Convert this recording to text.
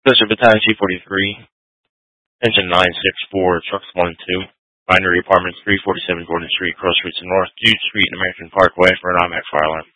Desert Battalion 243, Engine 964, Trucks 1 and 2, Binary Apartments 347 Gordon Street, Cross Streets North, Jude Street, and American Parkway for an IMAC fire alarm.